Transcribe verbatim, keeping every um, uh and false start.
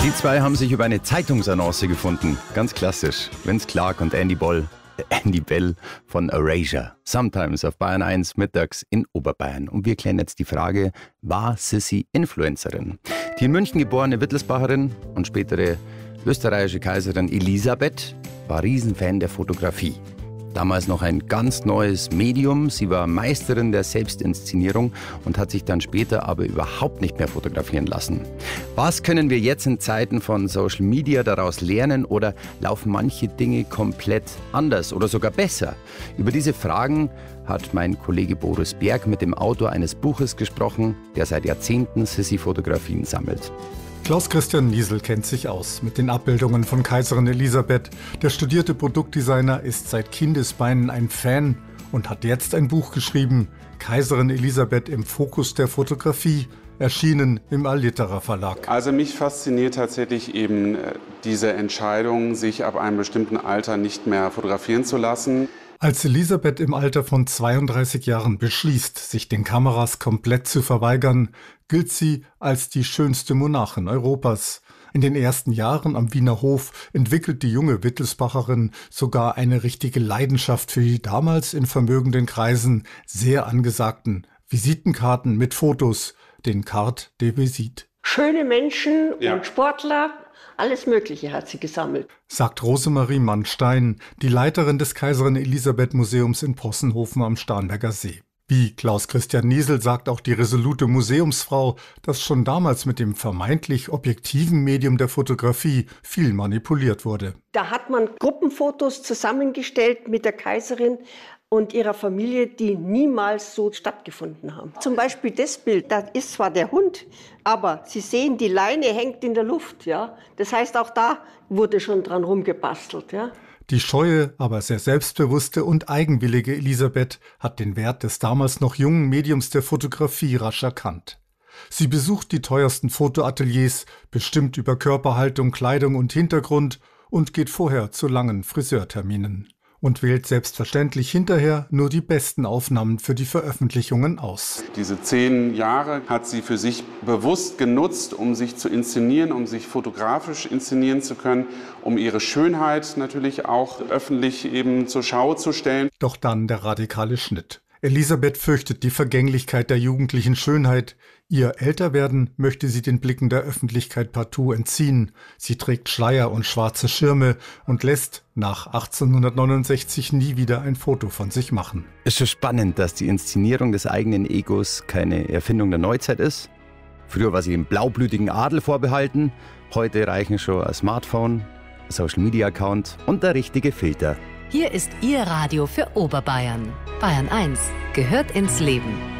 Die zwei haben sich über eine Zeitungsannonce gefunden. Ganz klassisch. Vince Clarke und Andy Boll, äh, Andy Bell von Erasure. Sometimes auf Bayern eins mittags in Oberbayern. Und wir klären jetzt die Frage, war Sissi Influencerin? Die in München geborene Wittelsbacherin und spätere österreichische Kaiserin Elisabeth war Riesenfan der Fotografie. Damals noch ein ganz neues Medium. Sie war Meisterin der Selbstinszenierung und hat sich dann später aber überhaupt nicht mehr fotografieren lassen. Was können wir jetzt in Zeiten von Social Media daraus lernen oder laufen manche Dinge komplett anders oder sogar besser? Über diese Fragen hat mein Kollege Boris Berg mit dem Autor eines Buches gesprochen, der seit Jahrzehnten Sissi-Fotografien sammelt. Klaus-Christian Niesel kennt sich aus mit den Abbildungen von Kaiserin Elisabeth. Der studierte Produktdesigner ist seit Kindesbeinen ein Fan und hat jetzt ein Buch geschrieben, Kaiserin Elisabeth im Fokus der Fotografie, erschienen im Allitera Verlag. Also mich fasziniert tatsächlich eben diese Entscheidung, sich ab einem bestimmten Alter nicht mehr fotografieren zu lassen. Als Elisabeth im Alter von zweiunddreißig Jahren beschließt, sich den Kameras komplett zu verweigern, gilt sie als die schönste Monarchin Europas. In den ersten Jahren am Wiener Hof entwickelt die junge Wittelsbacherin sogar eine richtige Leidenschaft für die damals in vermögenden Kreisen sehr angesagten Visitenkarten mit Fotos, den Carte de Visite. Schöne Menschen Ja. und Sportler, alles Mögliche hat sie gesammelt. Sagt Rosemarie Mannstein, die Leiterin des Kaiserin Elisabeth Museums in Possenhofen am Starnberger See. Wie Klaus-Christian Niesel sagt auch die resolute Museumsfrau, dass schon damals mit dem vermeintlich objektiven Medium der Fotografie viel manipuliert wurde. Da hat man Gruppenfotos zusammengestellt mit der Kaiserin und ihrer Familie, die niemals so stattgefunden haben. Zum Beispiel das Bild, da ist zwar der Hund, aber Sie sehen, die Leine hängt in der Luft. Ja? Das heißt, auch da wurde schon dran rumgebastelt. Ja? Die scheue, aber sehr selbstbewusste und eigenwillige Elisabeth hat den Wert des damals noch jungen Mediums der Fotografie rasch erkannt. Sie besucht die teuersten Fotoateliers, bestimmt über Körperhaltung, Kleidung und Hintergrund und geht vorher zu langen Friseurterminen. Und wählt selbstverständlich hinterher nur die besten Aufnahmen für die Veröffentlichungen aus. Diese zehn Jahre hat sie für sich bewusst genutzt, um sich zu inszenieren, um sich fotografisch inszenieren zu können, um ihre Schönheit natürlich auch öffentlich eben zur Schau zu stellen. Doch dann der radikale Schnitt. Elisabeth fürchtet die Vergänglichkeit der jugendlichen Schönheit. Ihr Älterwerden möchte sie den Blicken der Öffentlichkeit partout entziehen. Sie trägt Schleier und schwarze Schirme und lässt nach achtzehnhundertneunundsechzig nie wieder ein Foto von sich machen. Ist schon spannend, dass die Inszenierung des eigenen Egos keine Erfindung der Neuzeit ist. Früher war sie dem blaublütigen Adel vorbehalten. Heute reichen schon ein Smartphone, ein Social-Media-Account und der richtige Filter. Hier ist Ihr Radio für Oberbayern. Bayern eins gehört ins Leben.